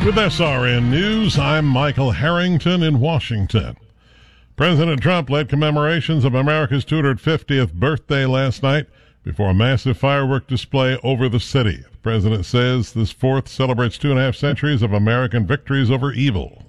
With SRN News, I'm Michael Harrington in Washington. President Trump led commemorations of America's 250th birthday last night before a massive firework display over the city. The president says this 4th celebrates 2.5 centuries of American victories over evil.